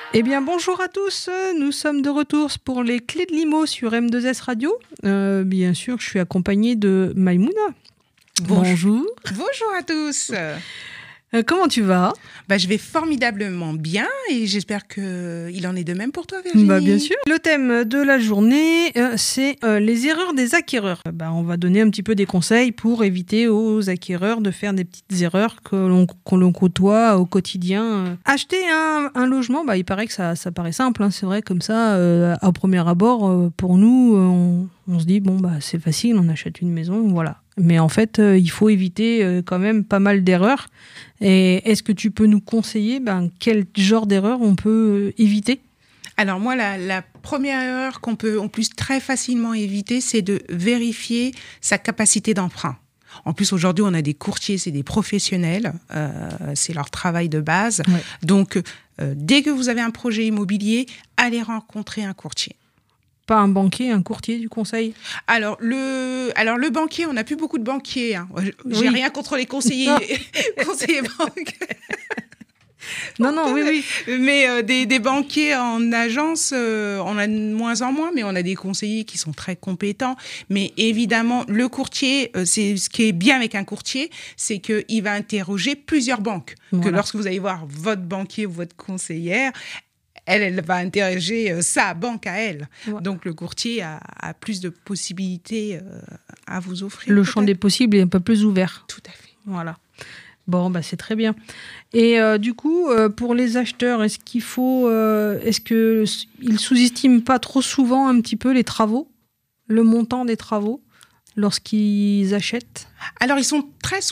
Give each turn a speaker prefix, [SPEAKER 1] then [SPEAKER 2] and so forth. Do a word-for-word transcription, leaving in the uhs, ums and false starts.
[SPEAKER 1] Eh bien, bonjour à tous. Nous sommes de retour pour les clés de l'I M O sur M deux S Radio. Euh, bien sûr, je suis accompagnée de Maïmouna. Bonjour.
[SPEAKER 2] Bonjour à tous.
[SPEAKER 1] Euh, comment tu vas ?
[SPEAKER 2] Bah, je vais formidablement bien et j'espère qu'il en est de même pour toi, Virginie.
[SPEAKER 1] Bah, bien sûr. Le thème de la journée, euh, c'est euh, les erreurs des acquéreurs. Bah, on va donner un petit peu des conseils pour éviter aux acquéreurs de faire des petites erreurs que l'on, que l'on côtoie au quotidien. Acheter un, un logement, bah, il paraît que ça, ça paraît simple. Hein, c'est vrai, comme ça, euh, au premier abord, euh, pour nous, euh, on, on se dit, bon, bah, c'est facile, on achète une maison, voilà. Mais en fait, euh, il faut éviter euh, quand même pas mal d'erreurs. Et est-ce que tu peux nous conseiller ben, quel genre d'erreur on peut euh, éviter ?
[SPEAKER 2] Alors moi, la, la première erreur qu'on peut en plus très facilement éviter, c'est de vérifier sa capacité d'emprunt. En plus, aujourd'hui, on a des courtiers, c'est des professionnels, euh, c'est leur travail de base. Ouais. Donc, euh, dès que vous avez un projet immobilier, allez rencontrer un courtier.
[SPEAKER 1] Pas un banquier, un courtier du conseil ?
[SPEAKER 2] Alors le, alors le banquier, on n'a plus beaucoup de banquiers. Hein. J'ai oui. rien contre les conseillers, conseillers bancaires.
[SPEAKER 1] Non, non, oui, oui.
[SPEAKER 2] Mais euh, des, des banquiers en agence, euh, on a de moins en moins, mais on a des conseillers qui sont très compétents. Mais évidemment, le courtier, euh, c'est ce qui est bien avec un courtier, c'est qu'il va interroger plusieurs banques. Voilà. Que lorsque vous allez voir votre banquier ou votre conseillère, Elle, elle va interroger euh, sa banque à elle. Ouais. Donc, le courtier a, a plus de possibilités euh, à vous offrir.
[SPEAKER 1] Le champ des possibles est un peu plus ouvert.
[SPEAKER 2] Tout à fait.
[SPEAKER 1] Voilà. Bon, bah, c'est très bien. Et euh, du coup, euh, pour les acheteurs, est-ce qu'il faut... Euh, est-ce qu'ils sous-estiment pas trop souvent un petit peu les travaux, le montant des travaux, lorsqu'ils achètent ?
[SPEAKER 2] Alors, ils sont très